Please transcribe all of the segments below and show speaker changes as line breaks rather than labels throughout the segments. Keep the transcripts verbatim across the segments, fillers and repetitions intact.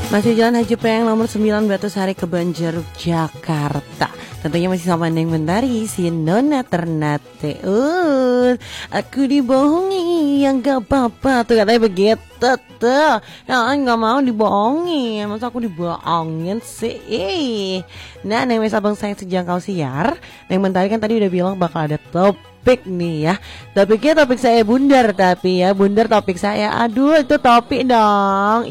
Masih Jalan Haji Peng nomor sembilan Batu Sari Kebanjeruk Jakarta. Tentunya masih sama Neng Mentari si Nona Ternate. Uh, aku dibohongi yang gak apa-apa tuh katanya begitu tuh. Nah, gak mau dibohongi. Masa aku dibohongin sih? Nah, Neng Mes abang saya sejangkau siar. Neng Mentari kan tadi udah bilang bakal ada top topik nih ya. Topiknya topik saya bundar tapi ya, bundar topik saya. Aduh, itu topik dong.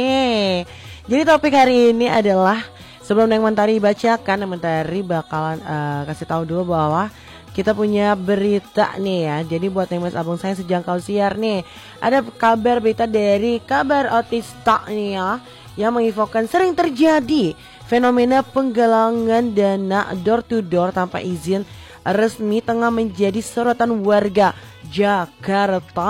Ih. Jadi topik hari ini adalah sebelum Neng Mentari bacakan, Neng Mentari bakalan uh, kasih tahu dulu bahwa kita punya berita nih ya. Jadi buat Neng Mas abang saya sejangkau siar nih, ada kabar berita dari Kabar Otista nih ya, yang menginfokan sering terjadi fenomena penggalangan dana door to door tanpa izin resmi tengah menjadi sorotan warga Jakarta.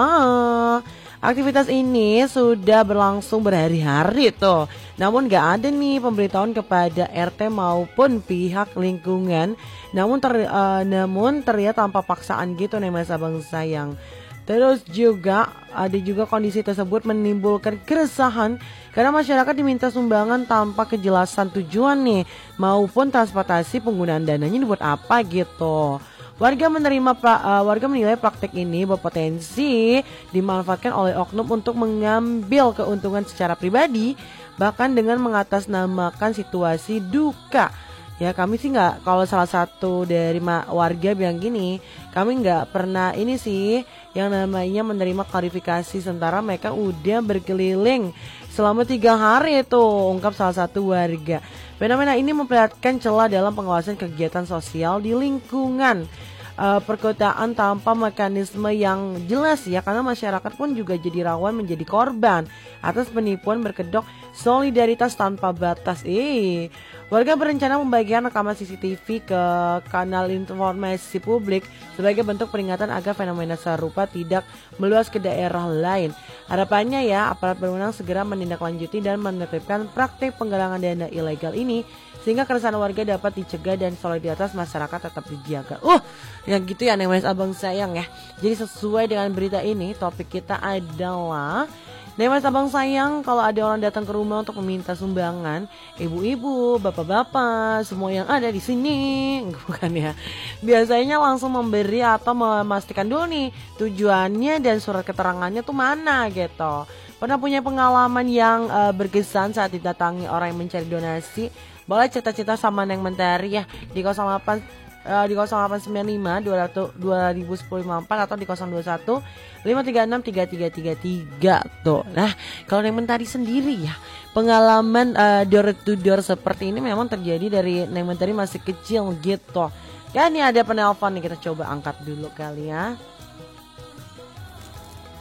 Aktivitas ini sudah berlangsung berhari-hari tuh. Namun gak ada nih pemberitahuan kepada R T maupun pihak lingkungan. Namun ter, uh, namun terlihat tanpa paksaan gitu nih Mas abang sayang. Terus juga ada juga kondisi tersebut menimbulkan keresahan karena masyarakat diminta sumbangan tanpa kejelasan tujuan nih maupun transportasi penggunaan dananya dibuat apa gitu. Warga menerima uh, warga menilai praktik ini berpotensi dimanfaatkan oleh oknum untuk mengambil keuntungan secara pribadi, bahkan dengan mengatasnamakan situasi duka. Ya kami sih nggak, kalau salah satu dari ma- warga bilang gini, kami nggak pernah ini sih yang namanya menerima klarifikasi sementara mereka udah berkeliling selama tiga hari itu, ungkap salah satu warga. Fenomena ini memperlihatkan celah dalam pengawasan kegiatan sosial di lingkungan uh, perkotaan tanpa mekanisme yang jelas ya, karena masyarakat pun juga jadi rawan menjadi korban atas penipuan berkedok solidaritas tanpa batas. Eh, warga berencana membagikan rekaman C C T V ke kanal informasi publik sebagai bentuk peringatan agar fenomena serupa tidak meluas ke daerah lain. Harapannya ya aparat berwenang segera menindaklanjuti dan menertibkan praktik penggalangan dana ilegal ini sehingga keresahan warga dapat dicegah dan solidaritas masyarakat tetap dijaga. Uh, yang gitu ya Neng Mas abang sayang ya. Jadi sesuai dengan berita ini, topik kita adalah Neng Mas abang sayang, kalau ada orang datang ke rumah untuk meminta sumbangan, ibu-ibu, bapak-bapak, semua yang ada di sini, bukan ya, biasanya langsung memberi atau memastikan dulu nih tujuannya dan surat keterangannya tuh mana gitu. Pernah punya pengalaman yang uh, berkesan saat didatangi orang yang mencari donasi? Boleh cerita-cerita sama Neng Mentari ya di nol delapan Uh, di nol delapan sembilan lima dua ribu sepuluh lima empat atau di nol dua satu lima tiga enam tiga tiga tiga tiga tuh. Nah, kalau Neng Mentari sendiri ya, pengalaman uh, door to door seperti ini memang terjadi dari Neng Mentari masih kecil gitu. Kan ini ada penelpon nih, kita coba angkat dulu kali ya.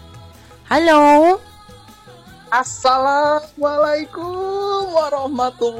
Halo.
Assalamualaikum warahmatullahi